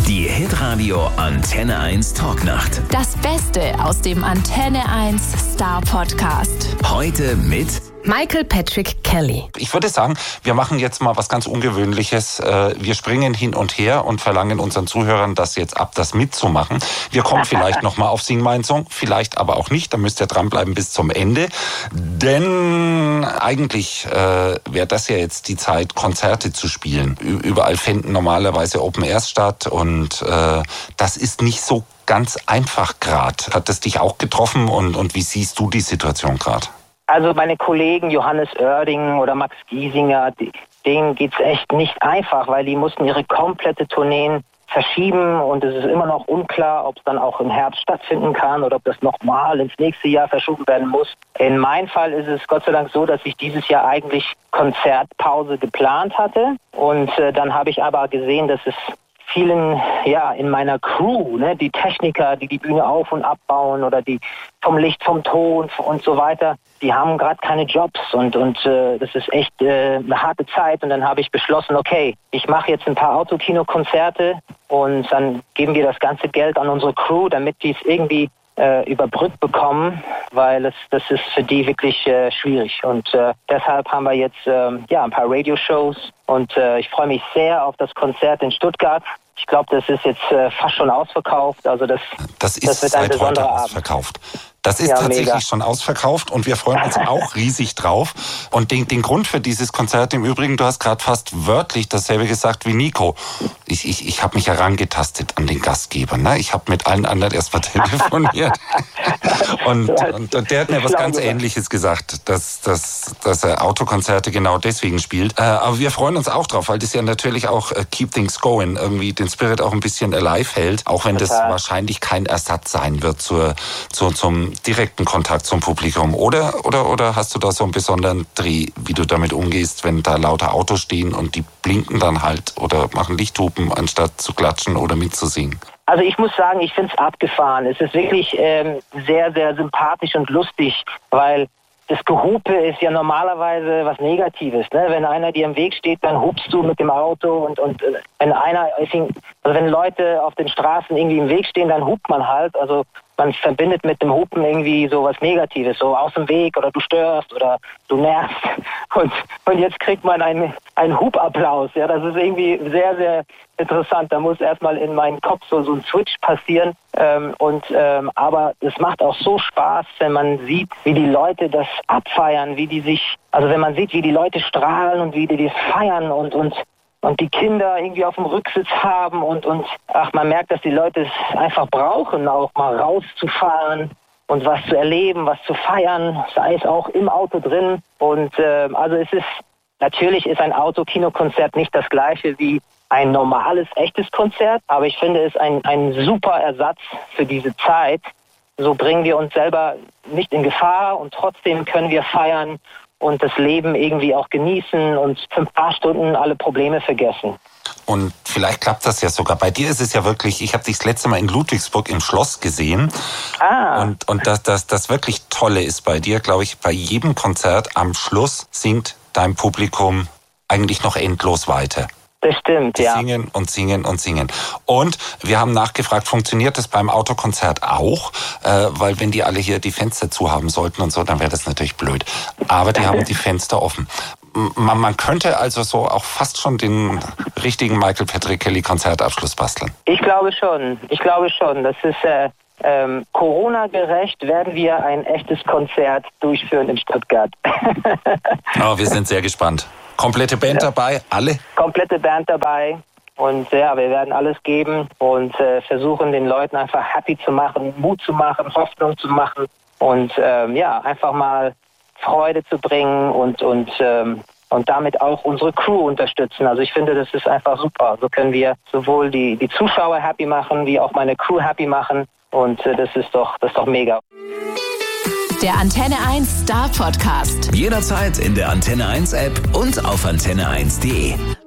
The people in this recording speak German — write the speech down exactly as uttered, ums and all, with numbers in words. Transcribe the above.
Die Hitradio Antenne eins Talknacht. Das Beste aus dem Antenne eins Star Podcast. Heute mit Michael Patrick Kelly. Ich würde sagen, wir machen jetzt mal was ganz Ungewöhnliches. Wir springen hin und her und verlangen unseren Zuhörern das jetzt ab, das mitzumachen. Wir kommen vielleicht nochmal auf Sing Mein Song, vielleicht aber auch nicht. Da müsst ihr dranbleiben bis zum Ende. Denn eigentlich äh, wäre das ja jetzt die Zeit, Konzerte zu spielen. Überall finden normalerweise Open Airs statt und äh, das ist nicht so ganz einfach gerade. Hat das dich auch getroffen und, und wie siehst du die Situation gerade? Also meine Kollegen Johannes Oerding oder Max Giesinger, die, denen geht's echt nicht einfach, weil die mussten ihre komplette Tourneen verschieben und es ist immer noch unklar, ob es dann auch im Herbst stattfinden kann oder ob das nochmal ins nächste Jahr verschoben werden muss. In meinem Fall ist es Gott sei Dank so, dass ich dieses Jahr eigentlich Konzertpause geplant hatte und äh, dann habe ich aber gesehen, dass es vielen, ja, in meiner Crew, ne, die Techniker, die die Bühne auf- und abbauen oder die vom Licht, vom Ton und so weiter, die haben gerade keine Jobs und und äh, das ist echt äh, eine harte Zeit und dann habe ich beschlossen, okay, ich mache jetzt ein paar Autokino-Konzerte und dann geben wir das ganze Geld an unsere Crew, damit die es irgendwie äh, überbrückt bekommen, weil es, das ist für die wirklich äh, schwierig und äh, deshalb haben wir jetzt äh, ja ein paar Radioshows und äh, ich freue mich sehr auf das Konzert in Stuttgart. Ich glaube, das ist jetzt äh, fast schon ausverkauft. Also das, das ist das wird ein seit besonderer heute Abend. ausverkauft. Das ist ja, tatsächlich mega. schon ausverkauft und wir freuen uns auch riesig drauf. Und den, den Grund für dieses Konzert, im Übrigen, du hast gerade fast wörtlich dasselbe gesagt wie Nico. Ich, ich, ich habe mich herangetastet an den Gastgeber. Ne? Ich habe mit allen anderen erst mal telefoniert. und, und, und der hat mir was ganz Ähnliches gesagt, dass, dass, dass er Autokonzerte genau deswegen spielt. Äh, aber wir freuen uns auch drauf, weil das ja natürlich auch äh, Keep Things Going, irgendwie den Spirit auch ein bisschen alive hält, auch wenn Total. das wahrscheinlich kein Ersatz sein wird zur, zur, zum direkten Kontakt zum Publikum. Oder, oder, oder hast du da so einen besonderen Dreh, wie du damit umgehst, wenn da lauter Autos stehen und die blinken dann halt oder machen Lichthupen, anstatt zu klatschen oder mitzusingen? Also ich muss sagen, ich finde es abgefahren. Es ist wirklich ähm, sehr, sehr sympathisch und lustig, weil das Gehupe ist ja normalerweise was Negatives. Ne? Wenn einer dir im Weg steht, dann hupst du mit dem Auto und, und äh, wenn einer, also wenn Leute auf den Straßen irgendwie im Weg stehen, dann hupt man halt. Also man verbindet mit dem Hupen irgendwie so was Negatives, so aus dem Weg oder du störst oder du nervst. Und, und jetzt kriegt man einen, einen Hupapplaus. Ja, das ist irgendwie sehr, sehr interessant. Da muss erstmal in meinen Kopf so, so ein Switch passieren. Ähm, und, ähm, aber es macht auch so Spaß, wenn man sieht, wie die Leute das abfeiern, wie die sich, also wenn man sieht, wie die Leute strahlen und wie die das feiern und, und und die Kinder irgendwie auf dem Rücksitz haben und, und ach, man merkt, dass die Leute es einfach brauchen, auch mal rauszufahren und was zu erleben, was zu feiern, sei es auch im Auto drin. Und äh, also es ist, natürlich ist ein Autokinokonzert nicht das gleiche wie ein normales, echtes Konzert, aber ich finde es ein, ein super Ersatz für diese Zeit. So bringen wir uns selber nicht in Gefahr und trotzdem können wir feiern und das Leben irgendwie auch genießen und für ein paar Stunden alle Probleme vergessen. Und vielleicht klappt das ja sogar. Bei dir ist es ja wirklich, ich habe dich das letzte Mal in Ludwigsburg im Schloss gesehen. Ah. Und, und das, das, das wirklich Tolle ist bei dir, glaube ich, bei jedem Konzert am Schluss singt dein Publikum eigentlich noch endlos weiter. Das stimmt, Die ja. singen und singen und singen. Und wir haben nachgefragt, funktioniert das beim Autokonzert auch? Äh, weil wenn die alle hier die Fenster zu haben sollten und so, dann wäre das natürlich blöd. Aber die haben die Fenster offen. Man, man könnte also so auch fast schon den richtigen Michael Patrick Kelly Konzertabschluss basteln. Ich glaube schon, ich glaube schon. Das ist äh, ähm, Corona-gerecht, werden wir ein echtes Konzert durchführen in Stuttgart. Oh, wir sind sehr gespannt. Komplette Band ja. dabei, alle? Komplette Band dabei. Und ja, wir werden alles geben und äh, versuchen, den Leuten einfach happy zu machen, Mut zu machen, Hoffnung zu machen und ähm, ja, einfach mal Freude zu bringen und und ähm, und damit auch unsere Crew unterstützen. Also ich finde, das ist einfach super. So können wir sowohl die die Zuschauer happy machen, wie auch meine Crew happy machen und äh, das ist doch das ist doch mega. Der Antenne eins Star Podcast. jederzeit in der Antenne eins App und auf antenne eins punkt de.